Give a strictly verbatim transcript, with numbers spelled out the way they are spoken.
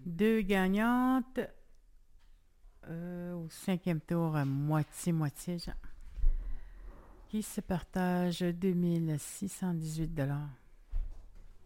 Deux gagnantes euh, au cinquième tour, à moitié-moitié, genre, qui se partagent deux mille six cent dix-huit dollars.